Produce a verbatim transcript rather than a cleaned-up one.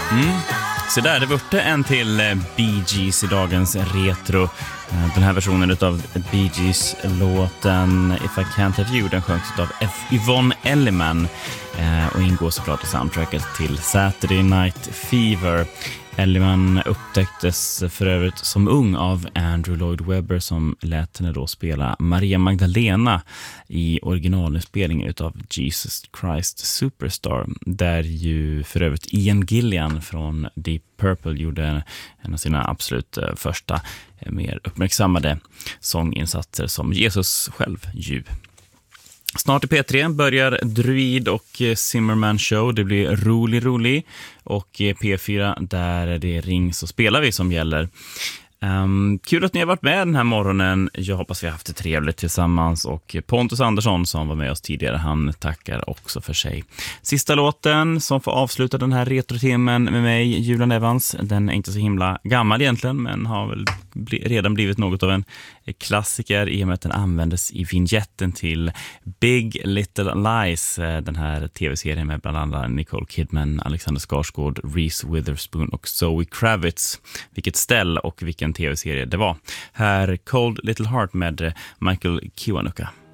Mm. Så där, det vurte en till Bee Gees i dagens retro. Den här versionen av Bee Gees-låten If I Can't Have You, den sjöngs av F- Yvonne Elliman och ingår såklart i soundtracket till Saturday Night Fever. Elliman upptäcktes för övrigt som ung av Andrew Lloyd Webber som lät henne då spela Maria Magdalena i originalinspelningen av Jesus Christ Superstar, där ju för övrigt Ian Gillan från Deep Purple gjorde en av sina absolut första mer uppmärksammade sånginsatser som Jesus själv ju. Snart i P tre börjar Druid och Zimmerman Show. Det blir rolig, rolig. Och P fyra, där det Ring så spelar vi som gäller. Um, kul att ni har varit med den här morgonen. Jag hoppas vi har haft det trevligt tillsammans. Och Pontus Andersson som var med oss tidigare, han tackar också för sig. Sista låten som får avsluta den här retrotimmen med mig, Julian Evans. Den är inte så himla gammal egentligen, men har väl bli, redan blivit något av en klassiker i och med att den användes i vignetten till Big Little Lies, den här tv-serien med bland annat Nicole Kidman, Alexander Skarsgård, Reese Witherspoon och Zoe Kravitz. Vilket ställ och vilken tv-serie det var. Här Cold Little Heart med Michael Kiwanuka.